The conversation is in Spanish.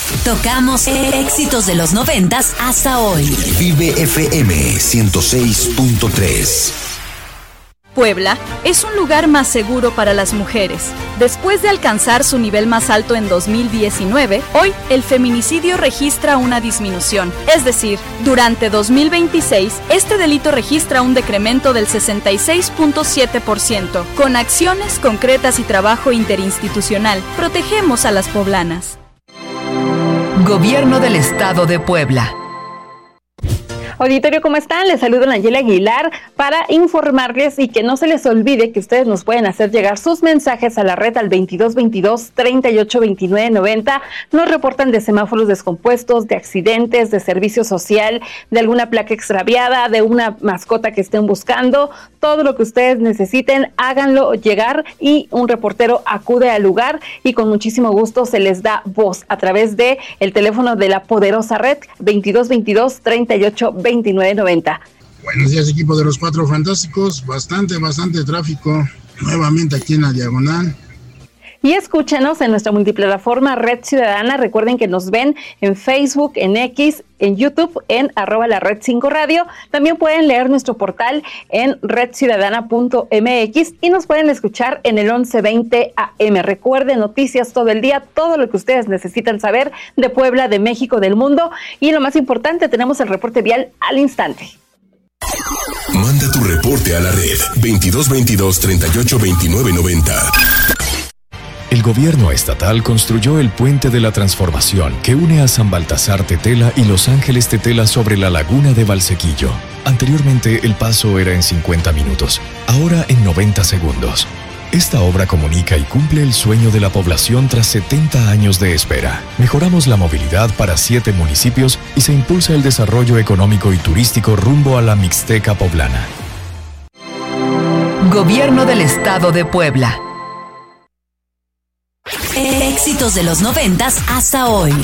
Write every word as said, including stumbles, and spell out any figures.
Tocamos éxitos de los noventas hasta hoy. Vive F M ciento seis punto tres. Puebla es un lugar más seguro para las mujeres. Después de alcanzar su nivel más alto en dos mil diecinueve, hoy el feminicidio registra una disminución. Es decir, durante dos mil veintiséis, este delito registra un decremento del sesenta y seis punto siete por ciento. Con acciones concretas y trabajo interinstitucional, protegemos a las poblanas. Gobierno del Estado de Puebla. Auditorio, ¿cómo están? Les saludo Nayeli Aguilar para informarles y que no se les olvide que ustedes nos pueden hacer llegar sus mensajes a la red al veintidós veintidós, treinta y ocho veintinueve noventa. Nos reportan de semáforos descompuestos, de accidentes, de servicio social, de alguna placa extraviada, de una mascota que estén buscando. Todo lo que ustedes necesiten, háganlo llegar y un reportero acude al lugar y con muchísimo gusto se les da voz a través de el teléfono de la poderosa red veintidós veintidós, treinta y ocho veintinueve noventa. Buenos días, equipo de los Cuatro Fantásticos. Bastante, bastante tráfico nuevamente aquí en la Diagonal. Y escúchenos en nuestra multiplataforma Red Ciudadana. Recuerden que nos ven en Facebook, en X, en YouTube, en arroba la Red cinco Radio. También pueden leer nuestro portal en red ciudadana punto m x y nos pueden escuchar en el once veinte A M. Recuerden, noticias todo el día, todo lo que ustedes necesitan saber de Puebla, de México, del mundo. Y lo más importante, tenemos el reporte vial al instante. Manda tu reporte a la red veintidós veintidós, treinta y ocho veintinueve noventa. El gobierno estatal construyó el Puente de la Transformación que une a San Baltasar Tetela y Los Ángeles Tetela sobre la laguna de Valsequillo. Anteriormente el paso era en cincuenta minutos, ahora en noventa segundos. Esta obra comunica y cumple el sueño de la población tras setenta años de espera. Mejoramos la movilidad para siete municipios y se impulsa el desarrollo económico y turístico rumbo a la Mixteca poblana. Gobierno del Estado de Puebla. Éxitos de los noventas hasta hoy.